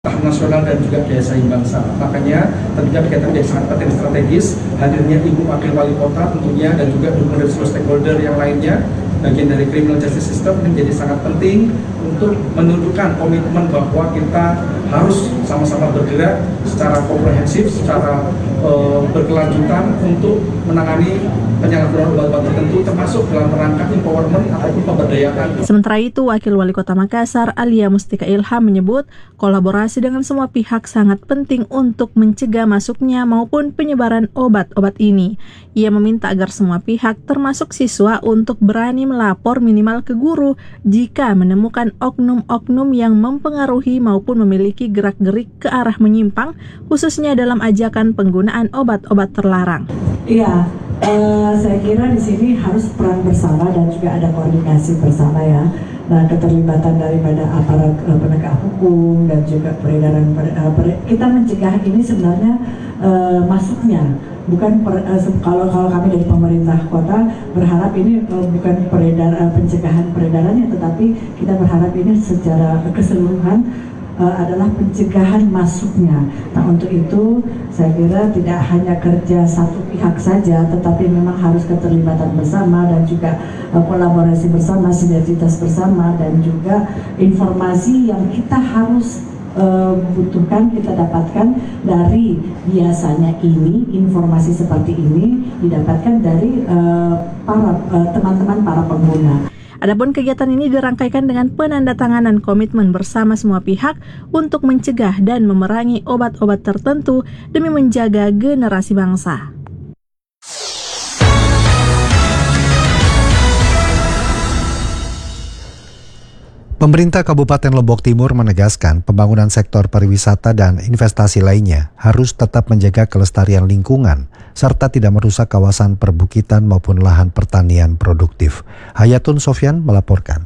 tahap nasional dan juga daya saing bangsa. Makanya tentunya kegiatan menjadi sangat penting strategis, hadirnya Ibu Wakil Wali Kota tentunya dan juga dukungan dari seluruh stakeholder yang lainnya, bagian dari criminal justice system ini menjadi sangat penting untuk menunjukkan komitmen bahwa kita harus sama-sama bergerak secara komprehensif, secara berkelanjutan untuk menangani penyalahgunaan obat-obat tertentu termasuk dalam rangka empowerment ataupun pemberdayaan. Sementara itu, Wakil Wali Kota Makassar, Alia Mustika Ilham menyebut kolaborasi dengan semua pihak sangat penting untuk mencegah masuknya maupun penyebaran obat-obat ini. Ia meminta agar semua pihak termasuk siswa untuk berani melapor minimal ke guru jika menemukan oknum-oknum yang mempengaruhi maupun memiliki gerak-gerik ke arah menyimpang, khususnya dalam ajakan penggunaan obat-obat terlarang. Iya, saya kira di sini harus peran bersama dan juga ada koordinasi bersama ya. Nah, keterlibatan daripada aparat penegak hukum dan juga peredaran kita mencegah ini sebenarnya masuknya. Bukan kalau kami dari pemerintah kota berharap ini bukan pencegahan peredarannya, tetapi kita berharap ini secara keseluruhan adalah pencegahan masuknya. Nah, untuk itu saya kira tidak hanya kerja satu pihak saja, tetapi memang harus keterlibatan bersama dan juga kolaborasi bersama, sinergitas bersama, dan juga informasi yang kita harus butuhkan, kita dapatkan dari biasanya ini, informasi seperti ini didapatkan dari para teman-teman para pengguna. Adapun kegiatan ini dirangkaikan dengan penandatanganan komitmen bersama semua pihak untuk mencegah dan memerangi obat-obat tertentu demi menjaga generasi bangsa. Pemerintah Kabupaten Lombok Timur menegaskan pembangunan sektor pariwisata dan investasi lainnya harus tetap menjaga kelestarian lingkungan serta tidak merusak kawasan perbukitan maupun lahan pertanian produktif. Hayatun Sofyan melaporkan.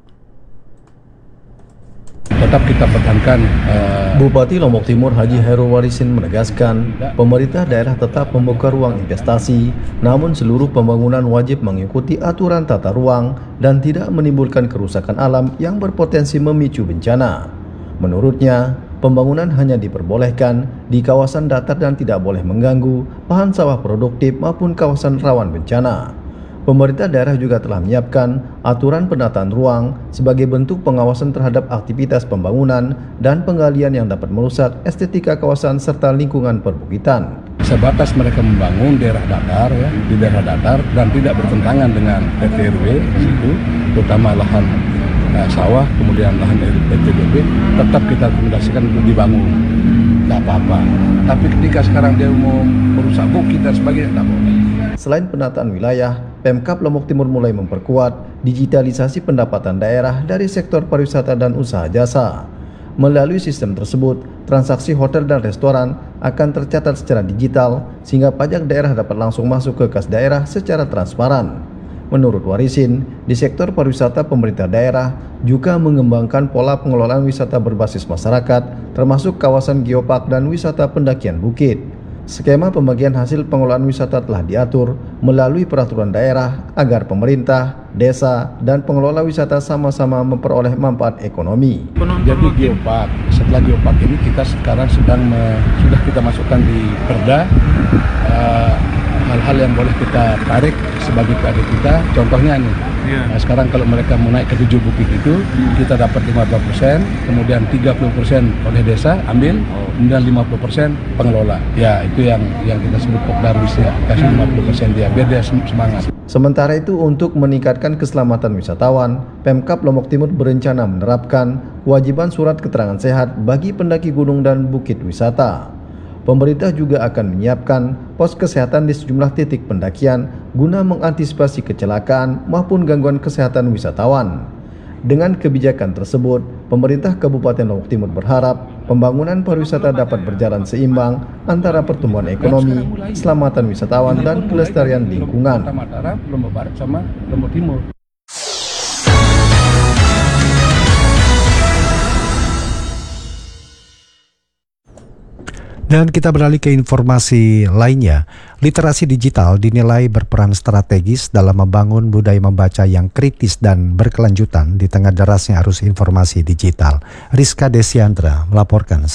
Tetap kita pertahankan. Bupati Lombok Timur Haji Hairul Warisin menegaskan pemerintah daerah tetap membuka ruang investasi, namun seluruh pembangunan wajib mengikuti aturan tata ruang dan tidak menimbulkan kerusakan alam yang berpotensi memicu bencana. Menurutnya, pembangunan hanya diperbolehkan di kawasan datar dan tidak boleh mengganggu lahan sawah produktif maupun kawasan rawan bencana. Pemerintah daerah juga telah menyiapkan aturan penataan ruang sebagai bentuk pengawasan terhadap aktivitas pembangunan dan penggalian yang dapat merusak estetika kawasan serta lingkungan perbukitan. Sebatas mereka membangun daerah datar, ya, di daerah datar dan tidak bertentangan dengan RT/RW di situ, terutama lahan sawah, kemudian lahan RT/RW, tetap kita rekomendasikan untuk dibangun, tidak apa-apa. Tapi ketika sekarang dia mau merusak bukit dan sebagainya, tidak boleh. Selain penataan wilayah, Pemkab Lombok Timur mulai memperkuat digitalisasi pendapatan daerah dari sektor pariwisata dan usaha jasa. Melalui sistem tersebut, transaksi hotel dan restoran akan tercatat secara digital sehingga pajak daerah dapat langsung masuk ke kas daerah secara transparan. Menurut Warisin, di sektor pariwisata pemerintah daerah juga mengembangkan pola pengelolaan wisata berbasis masyarakat, termasuk kawasan geopark dan wisata pendakian bukit. Skema pembagian hasil pengelolaan wisata telah diatur melalui peraturan daerah agar pemerintah, desa, dan pengelola wisata sama-sama memperoleh manfaat ekonomi. Jadi geopark, setelah geopark ini kita sekarang sudah kita masukkan di Perda hal-hal yang boleh kita tarik sebagai PAD kita. Contohnya nih, nah, sekarang kalau mereka mau naik ke 7 bukit itu, kita dapat 50%, kemudian 30% oleh desa ambil, kemudian 50% pengelola. Ya, itu yang kita sebut Pokdarwis ya, kasih 50% dia, biar dia semangat. Sementara itu, untuk meningkatkan keselamatan wisatawan, Pemkab Lombok Timur berencana menerapkan kewajiban surat keterangan sehat bagi pendaki gunung dan bukit wisata. Pemerintah juga akan menyiapkan pos kesehatan di sejumlah titik pendakian guna mengantisipasi kecelakaan maupun gangguan kesehatan wisatawan. Dengan kebijakan tersebut, pemerintah Kabupaten Lombok Timur berharap pembangunan pariwisata dapat berjalan seimbang antara pertumbuhan ekonomi, keselamatan wisatawan, dan kelestarian lingkungan. Lombok Barat sama Lombok Timur. Dan kita beralih ke informasi lainnya. Literasi digital dinilai berperan strategis dalam membangun budaya membaca yang kritis dan berkelanjutan di tengah derasnya arus informasi digital. Rizka Desiandra melaporkan.